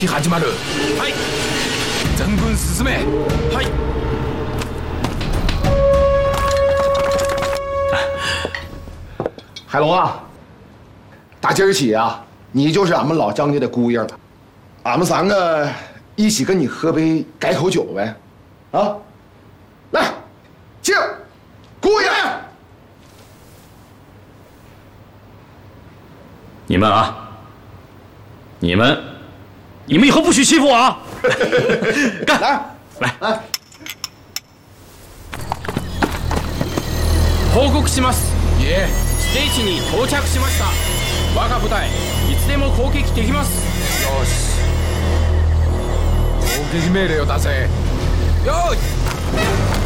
始まる。はい。全軍進め。はい。 海龙啊，打今儿起啊，你就是俺们老张家的姑爷了。俺们三个一起跟你喝杯改口酒呗，啊！来，敬姑爷。 你们啊，你们以后不许欺负我啊！干！来！ 報告します。いえ、ステージに到着しました。我が部隊いつでも攻撃できます。よし。攻撃命令を出せ。よーい。